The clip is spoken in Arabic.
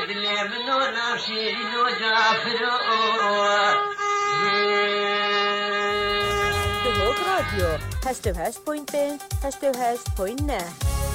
اللي منو ناشين وجافر De Hoog Radio, 88.1, 88.9.